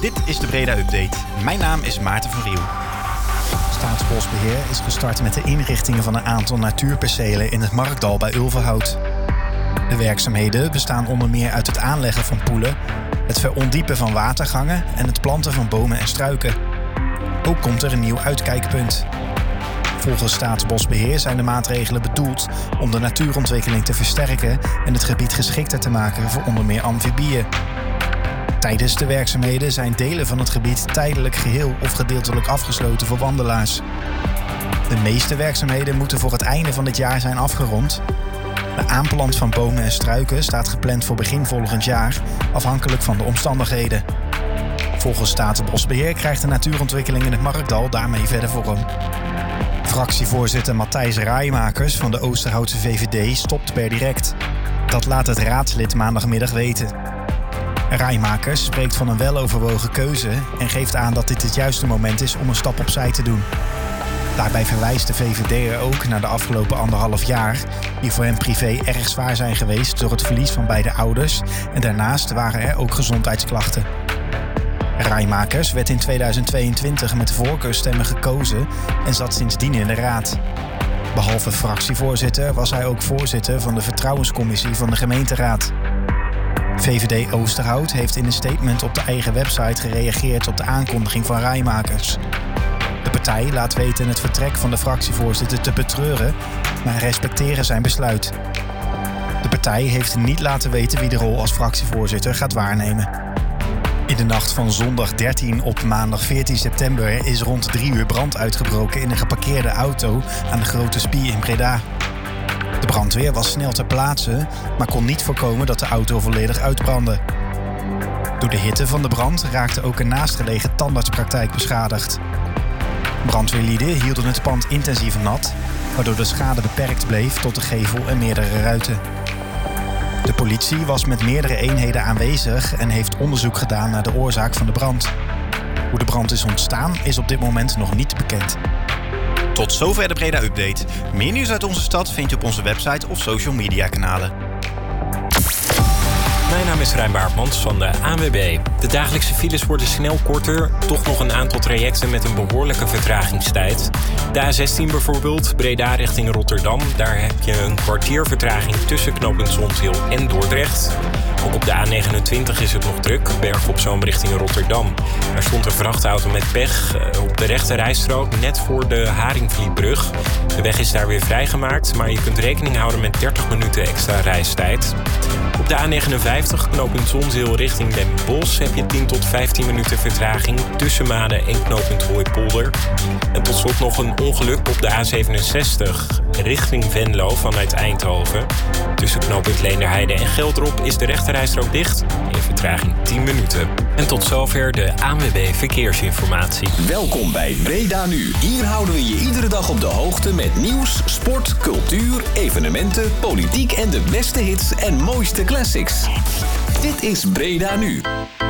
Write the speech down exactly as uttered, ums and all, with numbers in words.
Dit is de Breda Update. Mijn naam is Maarten van Riel. Staatsbosbeheer is gestart met de inrichtingen van een aantal natuurpercelen in het Markdal bij Ulverhout. De werkzaamheden bestaan onder meer uit het aanleggen van poelen, het verondiepen van watergangen en het planten van bomen en struiken. Ook komt er een nieuw uitkijkpunt. Volgens Staatsbosbeheer zijn de maatregelen bedoeld om de natuurontwikkeling te versterken en het gebied geschikter te maken voor onder meer amfibieën. Tijdens de werkzaamheden zijn delen van het gebied tijdelijk geheel of gedeeltelijk afgesloten voor wandelaars. De meeste werkzaamheden moeten voor het einde van dit jaar zijn afgerond. De aanplant van bomen en struiken staat gepland voor begin volgend jaar, afhankelijk van de omstandigheden. Volgens Staatsbosbeheer krijgt de natuurontwikkeling in het Markdal daarmee verder vorm. Fractievoorzitter Matthijs Raaimakers van de Oosterhoutse V V D stopt per direct. Dat laat het raadslid maandagmiddag weten. Raaimakers spreekt van een weloverwogen keuze en geeft aan dat dit het juiste moment is om een stap opzij te doen. Daarbij verwijst de V V D'er ook naar de afgelopen anderhalf jaar, die voor hem privé erg zwaar zijn geweest door het verlies van beide ouders en daarnaast waren er ook gezondheidsklachten. Raaimakers werd in tweeduizend tweeëntwintig met voorkeurstemmen gekozen en zat sindsdien in de raad. Behalve fractievoorzitter was hij ook voorzitter van de Vertrouwenscommissie van de gemeenteraad. V V D Oosterhout heeft in een statement op de eigen website gereageerd op de aankondiging van Raaimakers. De partij laat weten het vertrek van de fractievoorzitter te betreuren, maar respecteren zijn besluit. De partij heeft niet laten weten wie de rol als fractievoorzitter gaat waarnemen. In de nacht van zondag dertien op maandag veertien september is rond drie uur brand uitgebroken in een geparkeerde auto aan de Grote Spie in Breda. De brandweer was snel ter plaatse, maar kon niet voorkomen dat de auto volledig uitbrandde. Door de hitte van de brand raakte ook een naastgelegen tandartspraktijk beschadigd. Brandweerlieden hielden het pand intensief nat, waardoor de schade beperkt bleef tot de gevel en meerdere ruiten. De politie was met meerdere eenheden aanwezig en heeft onderzoek gedaan naar de oorzaak van de brand. Hoe de brand is ontstaan is op dit moment nog niet bekend. Tot zover de Breda Update. Meer nieuws uit onze stad vind je op onze website of social media kanalen. Mijn naam is Rijn Baartmans van de A N W B. De dagelijkse files worden snel korter, toch nog een aantal trajecten met een behoorlijke vertragingstijd. De A zestien bijvoorbeeld, Breda richting Rotterdam. Daar heb je een kwartier vertraging tussen knooppunt Zonzeel en Dordrecht. Ook op de A negenentwintig is het nog druk, Berg op Zoom richting Rotterdam. Er stond een vrachtauto met pech op de rechte rijstrook net voor de Haringvlietbrug. De weg is daar weer vrijgemaakt, maar je kunt rekening houden met dertig minuten extra reistijd. Op de A negenenvijftig, knooppunt Zonzeel richting Den Bosch, heb je tien tot vijftien minuten vertraging tussen Maden en knooppunt Hooipolder. En tot slot nog een ongeluk op de A zevenenzestig richting Venlo vanuit Eindhoven. Tussen knooppunt Leenderheide en Geldrop is de rechterrijstrook dicht in vertraging tien minuten. En tot zover de A N W B Verkeersinformatie. Welkom bij Breda Nu. Hier houden we je iedere dag op de hoogte met nieuws, sport, cultuur, evenementen, politiek en de beste hits en mooiste classics. Dit is Breda Nu.